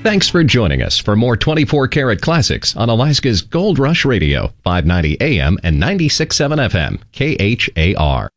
Thanks for joining us for more 24 Karat Classics on Alaska's Gold Rush Radio, 590 AM and 96.7 FM, KHAR.